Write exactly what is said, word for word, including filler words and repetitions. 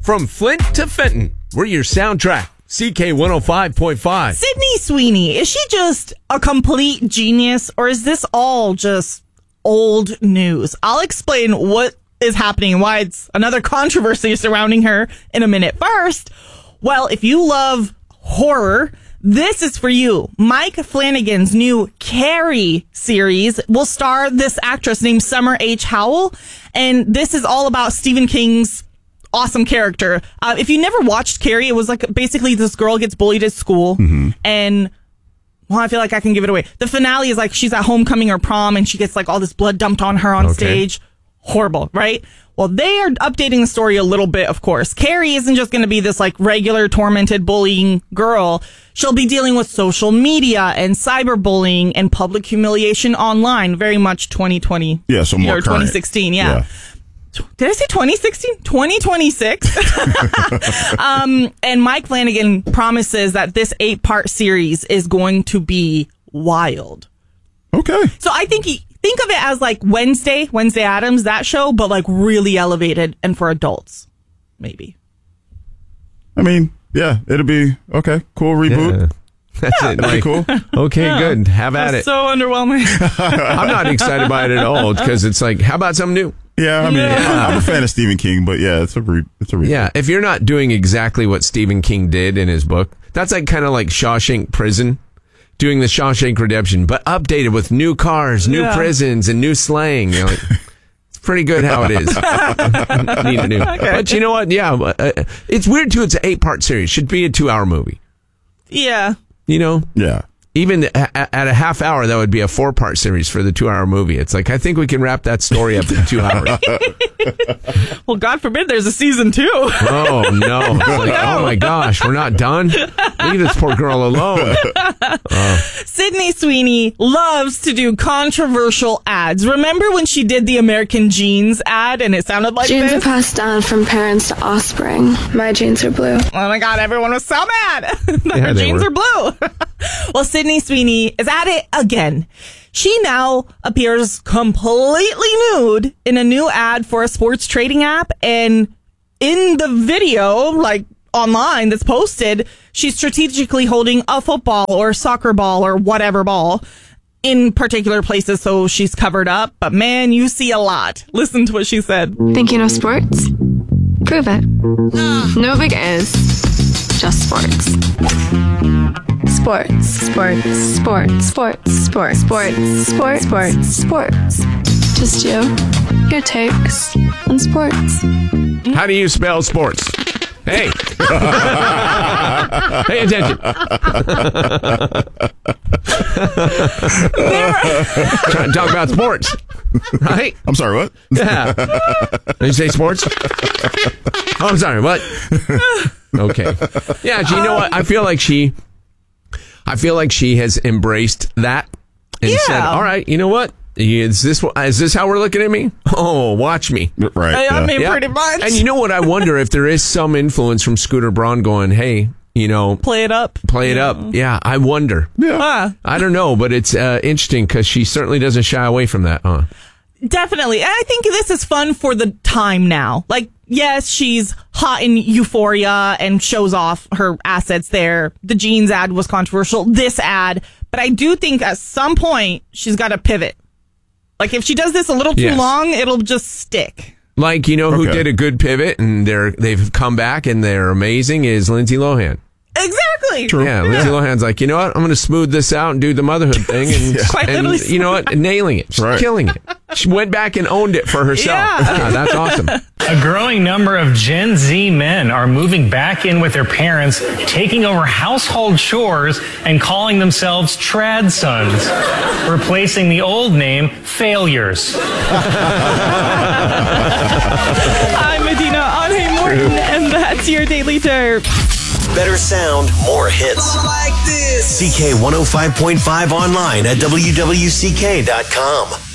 From Flint to Fenton, we're your soundtrack. C K one oh five point five. Sydney Sweeney, is she just a complete genius, or is this all just old news? I'll explain what is happening and why it's another controversy surrounding her in a minute. First, well, if you love horror, this is for you. Mike Flanagan's new Carrie series will star this actress named Summer H. Howell, and this is all about Stephen King's awesome character. Uh, if you never watched Carrie, it was like basically this girl gets bullied at school, mm-hmm. and well, I feel like I can give it away. The finale is like she's at homecoming or prom, and she gets like all this blood dumped on her on okay. stage. Horrible, right? Well, they are updating the story a little bit, of course. Carrie isn't just going to be this like regular tormented bullying girl. She'll be dealing with social media and cyberbullying and public humiliation online. Very much twenty twenty. Yeah, so more or twenty sixteen. Yeah. yeah. Did I say twenty sixteen? twenty twenty-six. um, and Mike Flanagan promises that this eight-part series is going to be wild. Okay. So I think he, think of it as like Wednesday, Wednesday Addams, that show, but like really elevated and for adults, maybe. I mean, yeah, it'll be okay. Cool reboot. Yeah. That's yeah. it. That'd be cool. Okay, yeah. good. Have at That's it. So underwhelming. I'm not excited by it at all because it's like, how about something new? Yeah, I mean, yeah. I'm a fan of Stephen King, but yeah, it's a re- it's a reboot. Yeah, if you're not doing exactly what Stephen King did in his book, that's like kind of like Shawshank Prison, doing the Shawshank Redemption, but updated with new cars, new yeah. prisons, and new slang. You're like, it's pretty good how it is. Need a new. Okay. But you know what? Yeah, uh, it's weird too. It's an eight-part series. Should be a two-hour movie. Yeah. You know? Yeah. Even at a half hour, that would be a four-part series for the two-hour movie. It's like, I think we can wrap that story up in two hours. Well, God forbid there's a season two. Oh, no. It's like, no. Oh, my gosh, we're not done? Leave this poor girl alone. Oh. Sydney Sweeney loves to do controversial ads. Remember when she did the American Jeans ad and it sounded like Genes this? are passed down from parents to offspring. My genes are blue. Oh, my God, everyone was so mad that yeah, her jeans were. are blue. Well, Sydney Sweeney is at it again. She now appears completely nude in a new ad for a sports trading app. And in the video, like online that's posted, she's strategically holding a football or soccer ball or whatever ball in particular places. So she's covered up. But man, you see a lot. Listen to what she said. Think you know sports? Prove it. No big is. Just sports. Sports, sports, sports, sports, sports, sports, sports, sports, sports. Just you, your takes on sports. How do you spell sports? Hey. Pay attention. Trying to talk about sports. Right? I'm sorry, what? Yeah. Did you say sports? Oh, I'm sorry, what? Okay. Yeah, you know what? I feel like she I feel like she has embraced that and yeah. said, all right, you know what? Is this is this how we're looking at me? Oh, watch me. Right. I yeah. mean, yeah. pretty much. And you know what? I wonder if there is some influence from Scooter Braun going, hey, you know. Play it up. Play it yeah. up. Yeah, I wonder. Yeah. Huh. I don't know, but it's uh, interesting because she certainly doesn't shy away from that, huh? Definitely. And I think this is fun for the time now. Like, yes, she's hot in Euphoria and shows off her assets there. The jeans ad was controversial. This ad. But I do think at some point she's got to pivot. Like, if she does this a little too yes. long, it'll just stick. Like, you know who okay. did a good pivot and they're they've come back and they're amazing is Lindsay Lohan. Exactly. True. Yeah, Lindsay yeah. Lohan's like, you know what? I'm going to smooth this out and do the motherhood thing. And, yeah. Quite and literally you know what? Nailing it. She's right. killing it. She went back and owned it for herself. Yeah. yeah, that's awesome. A growing number of Gen Z men are moving back in with their parents, taking over household chores, and calling themselves trad sons, replacing the old name failures. I'm Medina Ane Morton, and that's your Daily Derp. Better sound, more hits. Like this. C K one oh five point five online at W W C K dot com.